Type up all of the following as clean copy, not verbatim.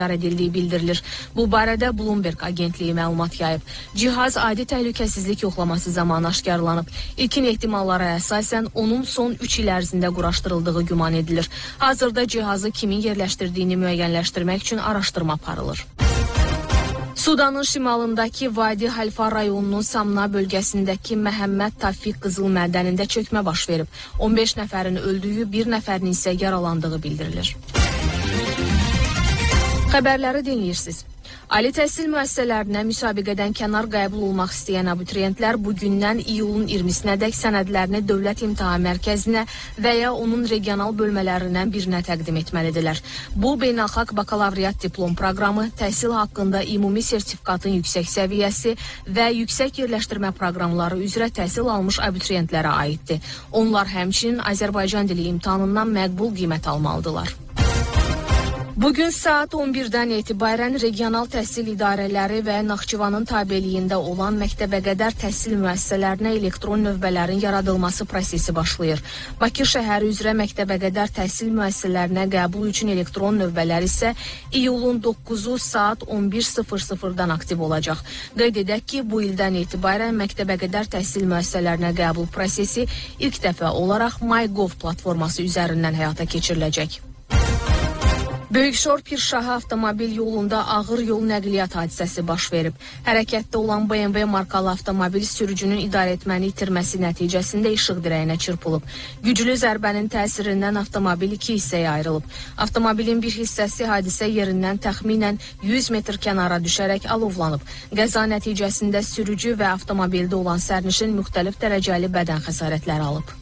edildiyi bildirilir. Bu barədə Bloomberg agentliyi məlumat yayıb. Cihaz adi təhlükəsizlik yoxlaması zamanı aşkarlanıb. İlkin ehtimallara əsasən onun son 3 il ərzində quraşdırıldığı güman edilir. Hazırda cihazı kimin yerləşdirdiyini müəyyənləşdirmək üçün araşdırma aparılır. Sudanın şimalındakı Vadi Halfa rayonunun Samna bölgəsindəki Məhəmməd Tafiq qızıl mədənində çökmə baş verib. 15 nəfərin öldüyü, bir nəfərin isə yaralandığı bildirilir. Xəbərləri dinləyirsiniz. Ali təhsil müəssisələrinə müsabiqədən kənar qəbul olmaq istəyən abituriyentlər bugündən iyulun 20-sinədək sənədlərini Dövlət İmtahan Mərkəzinə və ya onun regional bölmələrindən birinə təqdim etməlidirlər. Bu, beynəlxalq bakalavriat diplom proqramı, təhsil haqqında ümumi sertifikatın yüksək səviyyəsi və yüksək yerləşdirmə proqramları üzrə təhsil almış abituriyentlərə aiddir. Onlar həmçinin Azərbaycan dili imtahanından məqbul qiymət almalıdırlar. Bugün saat 11-dən etibarən regional təhsil idarələri və Naxçıvanın tabeliyində olan məktəbəqədər təhsil müəssisələrinə elektron növbələrin yaradılması prosesi başlayır. Bakı şəhəri üzrə məktəbəqədər təhsil müəssisələrinə qəbul üçün elektron növbələr isə iyulun 9-u saat 11:00-dan aktiv olacaq. Qeyd edək ki, bu ildən etibarən məktəbəqədər təhsil müəssisələrinə qəbul prosesi ilk dəfə olaraq MyGov platforması üzərindən həyata keçiriləcək. Böyükşor Pirşahı avtomobil yolunda ağır yol nəqliyyat hadisəsi baş verib. Hərəkətdə olan BMW markalı avtomobil sürücünün idarəetməni itirməsi nəticəsində işıq dirəyinə çırpılıb. Güclü zərbənin təsirindən avtomobil 2 hissəyə ayrılıb. Avtomobilin bir hissəsi hadisə yerindən təxminən 100 metr kənara düşərək alovlanıb. Qəza nəticəsində sürücü və avtomobildə olan sərnişin müxtəlif dərəcəli bədən xəsarətləri alıb.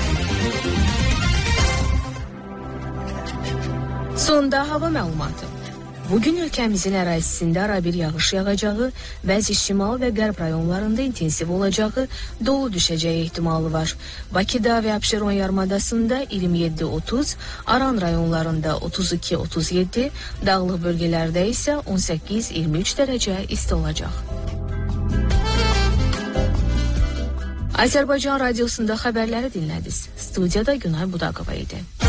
Sonda hava məlumatı. Bugün ölkəmizin ərazisində arabir yağış yağacağı, bəzi şimal və qərb rayonlarında intensiv olacağı, dolu düşəcəyi ehtimalı var. Bakıda və Abşeron yarımadasında 27-30, Aran rayonlarında 32-37, dağlıq bölgələrdə isə 18-23 dərəcə isti olacaq. Azərbaycan radiosunda xəbərləri dinlədiniz. Studiyada Günay Budaqova idi.